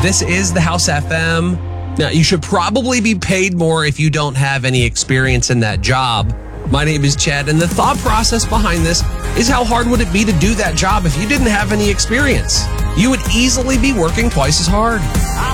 This is the House FM. Now, you should probably be paid more if you don't have any experience in that job. My name is Chad, and the thought process behind this is how hard would it be to do that job if you didn't have any experience? You would easily be working twice as hard.